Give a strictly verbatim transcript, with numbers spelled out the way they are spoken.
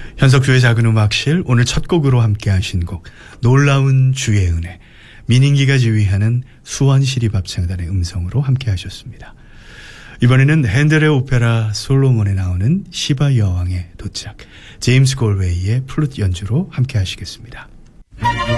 현석주의 작은 음악실, 오늘 첫 곡으로 함께 하신 곡 놀라운 주의 은혜, 민인기가 지휘하는 수원시립합창단의 음성으로 함께 하셨습니다. 이번에는 핸델의 오페라 솔로몬에 나오는 시바 여왕의 도착, 제임스 골웨이의 플룻 연주로 함께 하시겠습니다.